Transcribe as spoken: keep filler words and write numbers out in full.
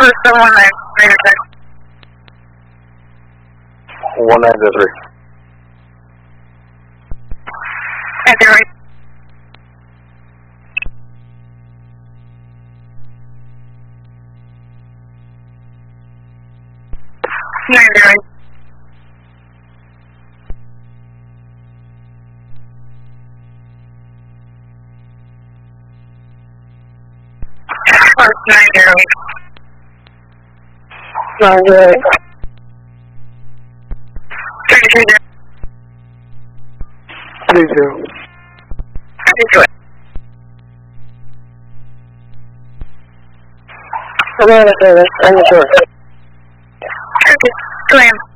First one nine zero six. One nine zero three. Nine zero eight. Nine zero eight. First nine zero eight. Nine zero eight. Three two zero. Three zero. Three two eight. I'm on the service. I'm the door. Three two. Go ahead.